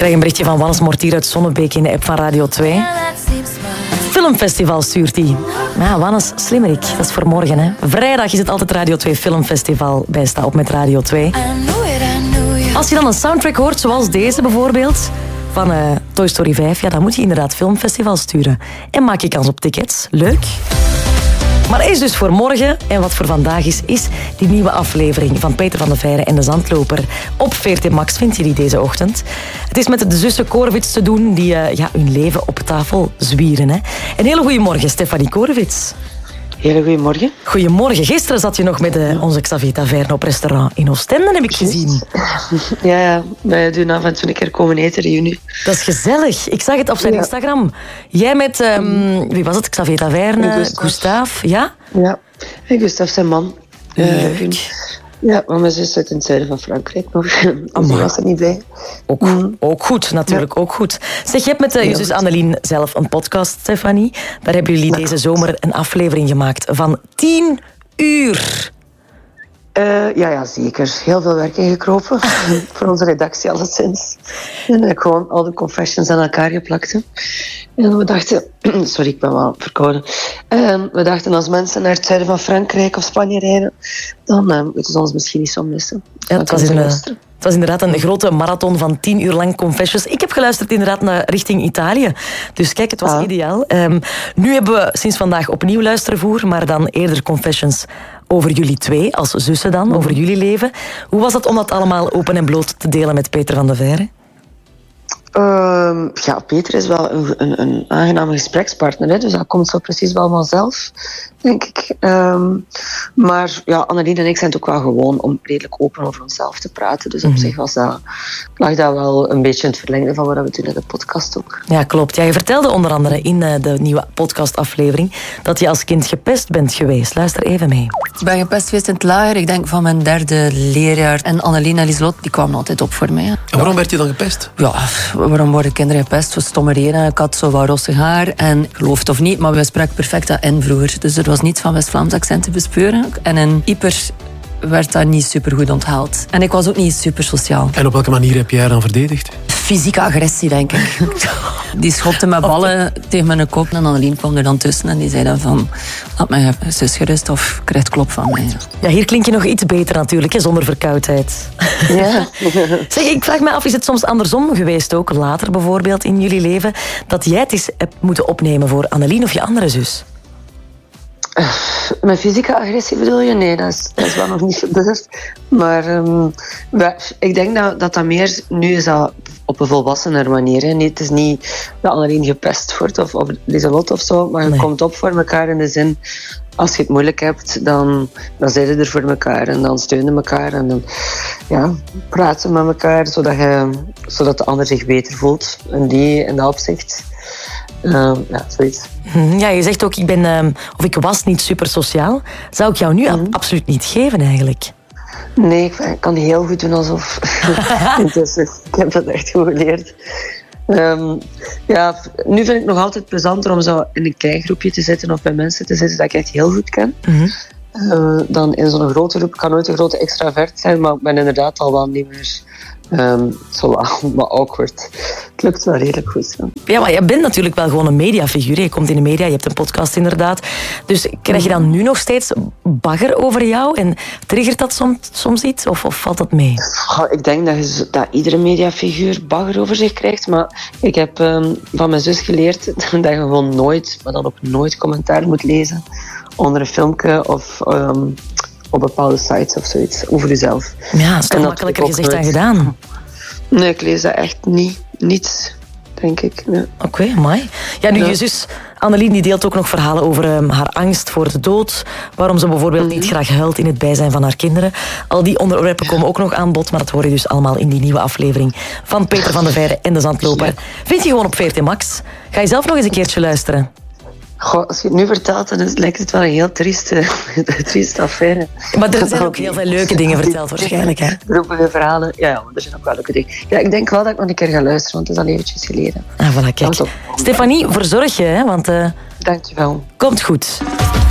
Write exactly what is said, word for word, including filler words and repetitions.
krijg een berichtje van Wannes Mortier uit Zonnebeek in de app van Radio twee. Filmfestival stuurt hij. Maar ja, Wannes, slimmerik, dat is voor morgen. Hè. Vrijdag is het altijd Radio twee Filmfestival bij Sta Op met Radio twee. Als je dan een soundtrack hoort, zoals deze bijvoorbeeld, van uh, Toy Story vijf, ja, dan moet je inderdaad Filmfestival sturen. En maak je kans op tickets. Leuk. Maar er is dus voor morgen, en wat voor vandaag is, is die nieuwe aflevering van Peter van de Veire en de Zandloper. Op V R T Max vind je die deze ochtend. Het is met de zussen Korevits te doen die uh, ja, hun leven op tafel zwieren. Hè. Een hele goede morgen, Stefanie Korevits. Hele goedemorgen. Goedemorgen. Gisteren zat je nog met uh, onze Xavier Taverne op restaurant in Oostende, heb ik gezien. Ja, ja, wij doen af en toe een keer komen eten, reunie. Dat is gezellig. Ik zag het op zijn ja. Instagram. Jij met, um, wie was het? Xavier Taverne, Gustave, ja? Ja, en Gustave zijn man. Uh, ja, maar mijn zus uit in het zuiden van Frankrijk nog. Dus die was er niet bij. Ook, mm. ook goed, natuurlijk, ja. ook goed. Zeg, je hebt met uh, je zus Annelien zelf een podcast, Stefanie. Daar hebben jullie ja. deze zomer een aflevering gemaakt van tien uur. Uh, ja, ja, zeker. Heel veel werk ingekropen. Voor onze redactie alleszins. En ik gewoon al de confessions aan elkaar geplakt. En we dachten... Sorry, ik ben wel verkouden. Uh, we dachten, als mensen naar het zuiden van Frankrijk of Spanje rijden, dan uh, moeten ze ons misschien niet zo missen. Ja, het, was in, uh, het was inderdaad een grote marathon van tien uur lang confessions. Ik heb geluisterd inderdaad naar richting Italië. Dus kijk, het was ah. ideaal. Um, nu hebben we sinds vandaag opnieuw luistervoer, maar dan eerder confessions over jullie twee, als zussen dan, over jullie leven. Hoe was het om dat allemaal open en bloot te delen met Peter van de Veire? Uh, ja, Peter is wel een, een, een aangename gesprekspartner, hè, dus dat komt zo precies wel vanzelf, denk ik. Um, maar ja, Annelien en ik zijn het ook wel gewoon om redelijk open over onszelf te praten. Dus op mm-hmm. zich was dat, lag dat wel een beetje in het verlengde van wat we doen in de podcast ook. Ja, klopt. Ja, je vertelde onder andere in uh, de nieuwe podcastaflevering dat je als kind gepest bent geweest. Luister even mee. Ik ben gepest geweest in het lager, ik denk van mijn derde leerjaar. En Annelien en Lieslot, die kwamen altijd op voor mij. Hè. En waarom werd je dan gepest? Ja, waarom worden kinderen gepest? Voor stomme redenen. Ik had zo wat rossig haar. En geloof het of niet, maar wij spraken perfect dat in vroeger. Dus er was niets van West-Vlaams accent te bespeuren. En in Ieper werd dat niet supergoed onthaald. En ik was ook niet super sociaal. En op welke manier heb jij haar dan verdedigd? Fysieke agressie, denk ik. Die schopte met ballen tegen mijn kop. En Annelien kwam er dan tussen en die zei dan van... Laat mijn zus gerust of krijgt klop van mij. Ja, hier klink je nog iets beter natuurlijk, hè, zonder verkoudheid. Ja. Zeg, ik vraag me af, is het soms andersom geweest ook, later bijvoorbeeld in jullie leven, dat jij het eens hebt moeten opnemen voor Annelien of je andere zus? Uh, met fysieke agressie bedoel je? Nee, dat is, dat is wel nog niet gebeurd. Maar um, ik denk dat, dat dat meer... Nu is dat op een volwassener manier. Hè. Nee, het is niet dat Annelien gepest wordt of, of Lieselot of zo, maar je nee. komt op voor elkaar in de zin... Als je het moeilijk hebt, dan, dan zijn ze er voor elkaar en dan steunen elkaar en dan ja, praten met elkaar, zodat, je, zodat de ander zich beter voelt. En die in dat opzicht... Uh, ja, zoiets. Ja, je zegt ook, ik ben, uh, of ik was niet super sociaal. Zou ik jou nu mm. absoluut niet geven, eigenlijk? Nee, ik kan die heel goed doen alsof. Intussen, ik heb dat echt goed geleerd. Um, ja, nu vind ik het nog altijd plezanter om zo in een klein groepje te zitten of bij mensen te zitten dat ik echt heel goed ken. Mm-hmm. Uh, dan in zo'n grote groep. Ik kan nooit een grote extravert zijn, maar ik ben inderdaad al wel niet meer... Um, zo wat awkward. Het lukt wel redelijk goed. Ja. ja, maar je bent natuurlijk wel gewoon een mediafiguur. Je komt in de media, je hebt een podcast inderdaad. Dus krijg je dan nu nog steeds bagger over jou? En triggert dat soms, soms iets? Of, of valt dat mee? Oh, ik denk dat, je, dat iedere mediafiguur bagger over zich krijgt. Maar ik heb um, van mijn zus geleerd dat je gewoon nooit, maar dan ook nooit commentaar moet lezen onder een filmpje of... Um, op bepaalde sites of zoiets, over jezelf. Ja, dat is toch makkelijker gezegd dan gedaan. Nee, ik lees dat echt niet. Niets, denk ik. Ja. Oké, okay, mooi. Ja, nu, ja. je zus Annelien die deelt ook nog verhalen over um, haar angst voor de dood. Waarom ze bijvoorbeeld mm-hmm. niet graag huilt in het bijzijn van haar kinderen. Al die onderwerpen komen ook nog aan bod, maar dat hoor je dus allemaal in die nieuwe aflevering van Peter van de Veire en de Zandloper. Ja. Vind je gewoon op V R T Max. Ga je zelf nog eens een keertje luisteren? Goh, als je het nu vertelt, dan lijkt het wel een heel trieste, trieste affaire. Maar er zijn ook heel veel leuke dingen verteld waarschijnlijk, hè? Roepende verhalen. Ja, ja, er zijn ook wel leuke dingen. Ja, ik denk wel dat ik nog een keer ga luisteren, want het is al eventjes geleden. Ah, voilà, kijk. Stefanie, verzorg je, hè? Want... Uh, Dank je wel. Komt goed.